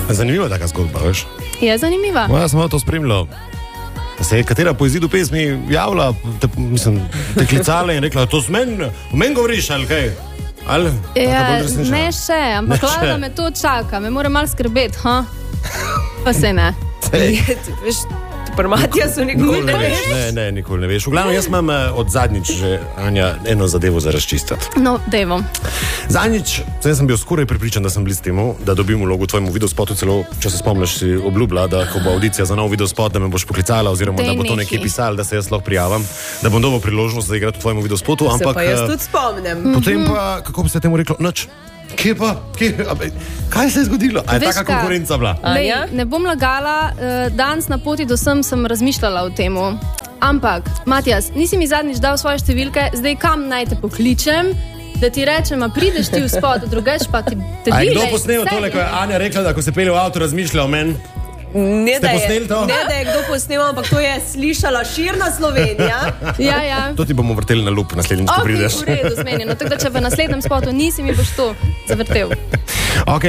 Zanimiva taka zgodba, veš? Je zanimiva. Jaz sem to spremljal. Da se je katera po izidu pesmi javila, te klicala in rekla, to z meni govoriš, ali kaj? Ali? Ne še, ampak Lada me to čaka, me mora malo skrbeti, pa se ne. Veš, Matija so nikoli ne veš. Ne, nikoli ne veš. V glavnem, jaz imam od zadnjič že, Anja, eno zadevo za razčistiti. No, dejmo. Zadnjič, sem bil skoraj prepričan, da sem blizu temu, da dobim vlogo v tvojemu videospotu, celo, če se spomniš, si obljubila, da ko bo audicija za nov videospot, da me boš poklicala, oziroma da bo to nekje pisalo, da se jaz lahko prijavim, da bom dobil priložnost, da igram v tvojemu videospotu, ampak... Se pa jaz tudi spomnim. Potem pa, kako bi se temu reklo, nič. Kje pa? Kaj se je zgodilo? A je taka konkurenca bila? Ne bom lagala, danes na poti do sem razmišljala o temu. Ampak, Matijas, nisi mi zadnjič dal svoje številke, zdaj kam naj te pokličem, da ti rečem, a prideš ti v spot, drugač pa te delaj. A je kdo posnel tole, ko je Anja rekla, da ko se pelje v avto, razmišlja o meni? Ste posneli to? Ne, da je kdo posnel, ampak to je slišala širna Slovenija. Ja. To ti bomo vrteli na lup naslednjič, ko prideš. Ok, v redu, zmenjeno. Tako da, če v naslednjem spotu nisi, mi boš to zavrtel. Ok,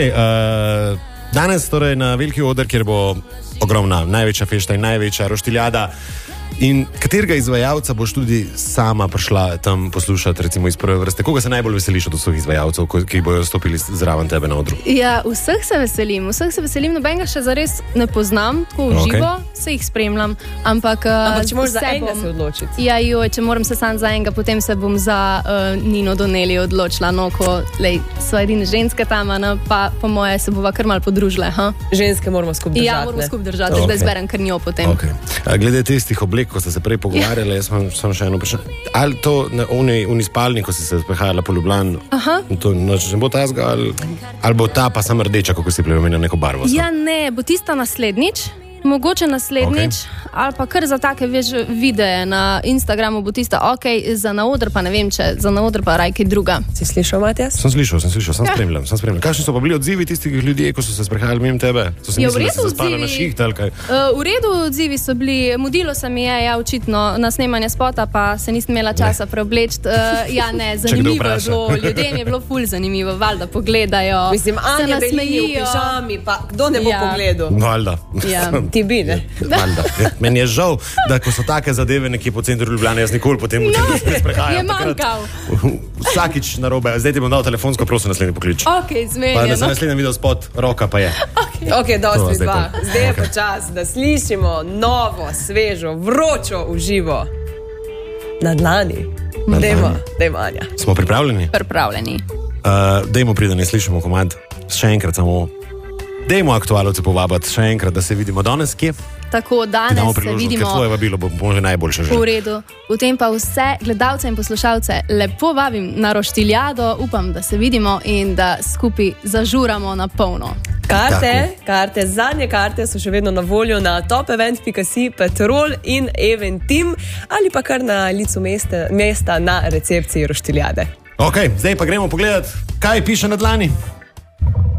danes torej na veliki oder, kjer bo ogromna, največja fešta in največja roštiljada. In katerega izvajalca boš tudi sama prišla tam poslušati, recimo iz prve vrste? Koga se najbolj veseliš od vseh izvajalcev, ki bojo stopili zraven tebe na odru? Ja, vseh se veselim, nobenega še zares ne poznam, tako v živo, se jih spremljam, ampak če moraš za enega se odločiti. Ja, če moram se sam za enega, potem se bom za Nino Donnelly odločila, no, ko so edine ženske tam, pa po moje se bova kar malo podružile, Ženske moramo skupaj držati. Ja, moramo skupaj držati, zdaj zberem kar njo potem. Glede tistih oblek, ko ste se prej pogovarjali, jaz sem še eno vprašanje. Ali to na uni spalni, ko si se sprehajala po Ljubljani, to ne bo tazga, ali bo ta pa samo rdeča, kako si plemenila neko barvo? Ja, ne, bo tista naslednjič, mogoče naslednjič, ali pa kar za take, veš, videe na Instagramu bo tista, za na oder pa ne vem, če za na oder pa raj kaj druga. Si slišal, Matijas? Sem slišal, sem spremljal. Kakšni so pa bili odzivi tistih ljudi, ko so se sprehajali mimo tebe? So se mislili, da si zaspala na šiht ali kaj? V redu odzivi so bili, mudilo se mi je, očitno, na snemanje spota, pa se nisem imela časa preobleči. Ja, ne, zanimivo je bilo, ljudem je bilo ful zanimivo, valjda pogledajo, mislim, Anja Belini v pižami, pa kdo ne bo pogledal? Valjda. Ti bi, ne? Valjda. Meni je žal, da ko so take zadeve nekje po centru Ljubljane, jaz nikoli potem ne sprehajam. Je manjkal. Vsakič narobe. Zdaj ti bom dal telefonsko, prosim, naslednji poklič. Ok, zmenjeno. Pa da se naslednjem video spot, roka pa je. Ok, dosti dva. Zdaj je pa čas, da slišimo novo, svežo, vročo uživo. Na dlani. Dejmo, Anja. Smo pripravljeni? Pripravljeni. Dejmo priti, da ne slišimo komad. Še enkrat samo. Dejmo aktualovce povabiti, še enkrat, da se vidimo danes, kje? Tako, danes se vidimo. Ker tvoje vabilo bo možno najboljše že. V redu. Potem pa vse gledalce in poslušalce lepo vabim na roštiljado, upam, da se vidimo in da skupaj zažuramo na polno. Zadnje karte so še vedno na voljo na topevent.si, Petrol in Eventim ali pa kar na licu mesta na recepciji roštiljade. Ok, zdaj pa gremo pogledat, kaj piše na dlani.